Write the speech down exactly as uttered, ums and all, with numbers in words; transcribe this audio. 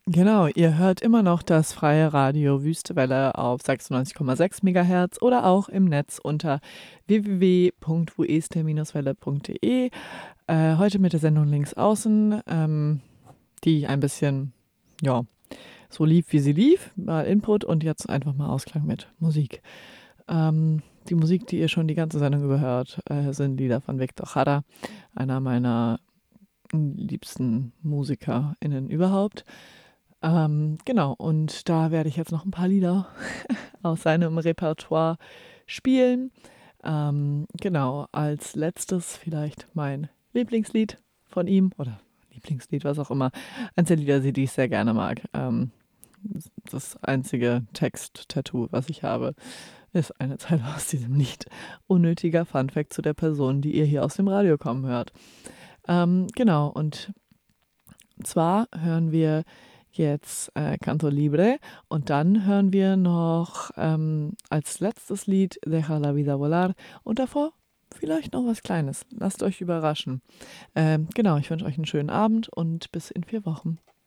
Genau, ihr hört immer noch das freie Radio Wüstewelle auf sechsundneunzig Komma sechs Megahertz oder auch im Netz unter w w w punkt wueste Bindestrich welle punkt de. Äh, heute mit der Sendung Links außen, ähm, die ein bisschen, ja, so lief, wie sie lief, mal Input und jetzt einfach mal Ausklang mit Musik. Ähm, die Musik, die ihr schon die ganze Sendung überhört, äh, sind Lieder von Victor Jara, einer meiner liebsten MusikerInnen überhaupt. Ähm, genau, und da werde ich jetzt noch ein paar Lieder aus seinem Repertoire spielen. Ähm, genau, als letztes vielleicht mein Lieblingslied von ihm oder Lieblingslied, was auch immer. Eins der Lieder, die ich sehr gerne mag. Ähm, das einzige Text-Tattoo, was ich habe, ist eine Zeile aus diesem Lied. Unnötiger Funfact zu der Person, die ihr hier aus dem Radio kommen hört. Ähm, genau, und zwar hören wir jetzt äh, Canto Libre und dann hören wir noch ähm, als letztes Lied Deja la vida volar und davor vielleicht noch was Kleines. Lasst euch überraschen. Ähm, genau, ich wünsche euch einen schönen Abend und bis in vier Wochen.